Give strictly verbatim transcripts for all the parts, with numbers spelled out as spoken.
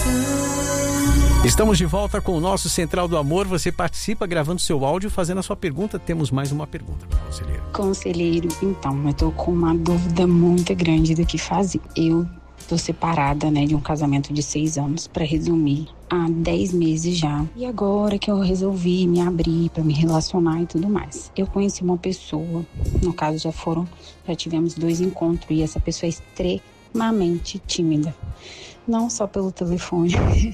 Estamos de volta com o nosso Central do Amor. Você participa gravando seu áudio, fazendo a sua pergunta. Temos mais uma pergunta para o conselheiro. Conselheiro, então, eu tô com uma dúvida muito grande do que fazer. Eu tô separada, né, de um casamento de seis anos, para resumir, há dez meses já. E agora que eu resolvi me abrir para me relacionar e tudo mais. Eu conheci uma pessoa, no caso já foram, já tivemos dois encontros, e essa pessoa é extremamente tímida. Não só pelo telefone,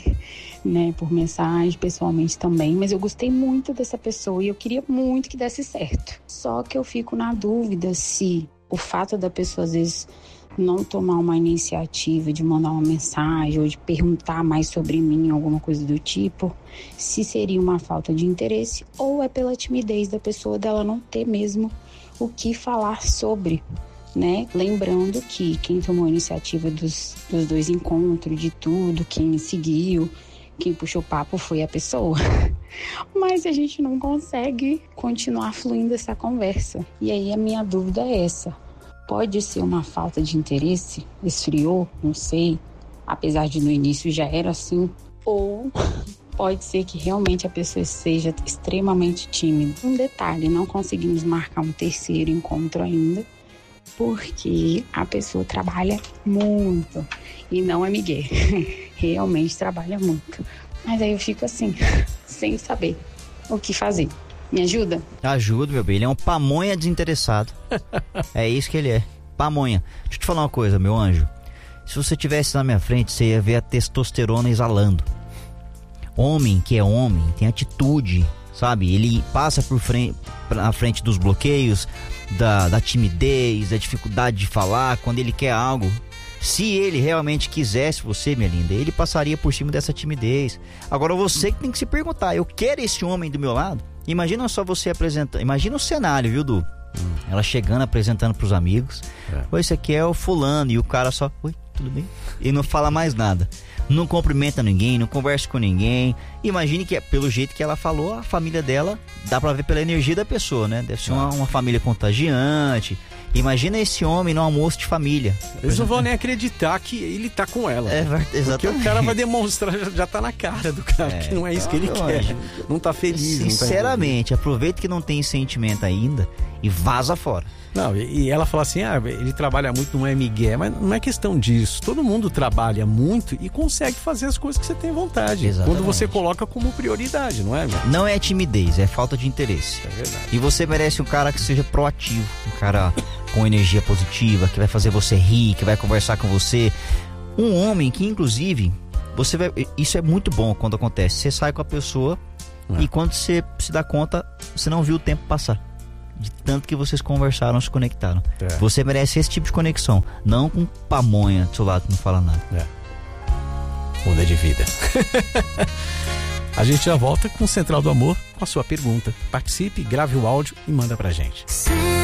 né, por mensagem, pessoalmente também, mas eu gostei muito dessa pessoa e eu queria muito que desse certo. Só que eu fico na dúvida se o fato da pessoa, às vezes, não tomar uma iniciativa de mandar uma mensagem ou de perguntar mais sobre mim, alguma coisa do tipo, se seria uma falta de interesse ou é pela timidez da pessoa, dela não ter mesmo o que falar sobre, né? Lembrando que quem tomou a iniciativa dos, dos dois encontros, de tudo, quem me seguiu, quem puxou papo foi a pessoa. Mas a gente não consegue continuar fluindo essa conversa. E aí a minha dúvida é essa. Pode ser uma falta de interesse? Esfriou? Não sei. Apesar de no início já era assim. Ou pode ser que realmente a pessoa seja extremamente tímida. Um detalhe, não conseguimos marcar um terceiro encontro ainda, porque a pessoa trabalha muito e não é migué. Realmente trabalha muito. Mas aí eu fico assim, sem saber o que fazer. Me ajuda? Ajuda, meu bem. Ele é um pamonha desinteressado. É isso que ele é. Pamonha. Deixa eu te falar uma coisa, meu anjo. Se você tivesse na minha frente, você ia ver a testosterona exalando. Homem que é homem tem atitude, sabe? Ele passa por frente, na frente dos bloqueios, da, da timidez, da dificuldade de falar, quando ele quer algo. Se ele realmente quisesse você, minha linda, ele passaria por cima dessa timidez. Agora você que tem que se perguntar, eu quero esse homem do meu lado? Imagina só você apresentando, imagina o cenário, viu, Du? Hum. Ela chegando, apresentando pros amigos. É. Oi, esse aqui é o fulano. E o cara só, oi, tudo bem? E não fala mais nada. Não cumprimenta ninguém, não conversa com ninguém. Imagine que, pelo jeito que ela falou, a família dela, dá pra ver pela energia da pessoa, né? Deve ser uma, uma família contagiante. Imagina esse homem no almoço de família. Eles não vão nem acreditar que ele tá com ela. É, exatamente. Porque o cara vai demonstrar, já, já tá na cara do cara, é, que não é isso que ele quer. Acho. Não tá feliz. Sinceramente, não tá aproveita que não tem sentimento ainda e vaza fora. Não, e, e ela fala assim, ah, ele trabalha muito, não é migué, mas não é questão disso. Todo mundo trabalha muito e consegue fazer as coisas que você tem vontade. Exatamente. Quando você coloca como prioridade, não é, meu? Não é timidez, é falta de interesse. É verdade. E você merece um cara que seja proativo, um cara com energia positiva, que vai fazer você rir, que vai conversar com você. Um homem que, inclusive, você vai, isso é muito bom quando acontece. Você sai com a pessoa é. e quando você se dá conta, você não viu o tempo passar. De tanto que vocês conversaram, se conectaram. É. Você merece esse tipo de conexão. Não com pamonha do seu lado que não fala nada. É. Muda de vida. A gente já volta com o Central do Amor com a sua pergunta. Participe, grave o áudio e manda pra gente.